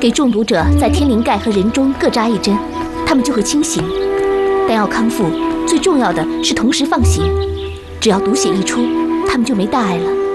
给中毒者在天灵盖和人中各扎1针，他们就会清醒。但要康复，最重要的是同时放血。只要毒血一出，他们就没大碍了。